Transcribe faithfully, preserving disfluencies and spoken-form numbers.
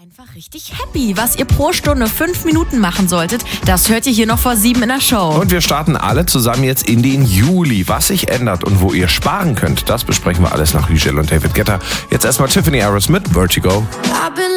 Einfach richtig happy. Was ihr pro Stunde fünf Minuten machen solltet, das hört ihr hier noch vor sieben in der Show. Und wir starten alle zusammen jetzt in den Juli. Was sich ändert und wo ihr sparen könnt, das besprechen wir alles nach Hügel und David Guetta. Jetzt erstmal Tiffany Harris mit Vertigo.